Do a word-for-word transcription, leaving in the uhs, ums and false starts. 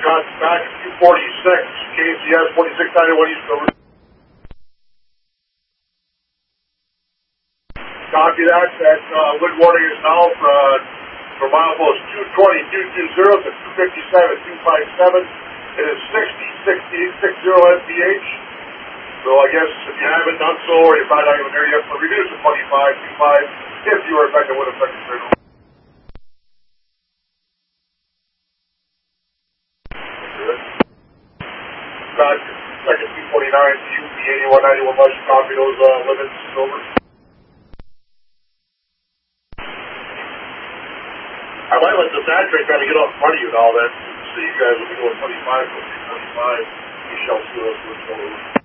Scott's back at two forty-six, K C S forty-six ninety-one East River. Copy that. That uh, wind warning is now for, uh, for milepost two twenty, two twenty to two fifty-seven, two fifty-seven. It is sixty, sixty-eight, sixty M P H. So I guess if you haven't done so, or you're probably not even there yet, but reduce to twenty-five, twenty-five if you are affected with affected trade. Scott, second two forty-nine, U P eighty-one ninety-one, let's copy those uh, limits over. I might let the saturate kind of get out in front of you and all that, so you guys will be going twenty-five, twenty-five. We shall see those switch over.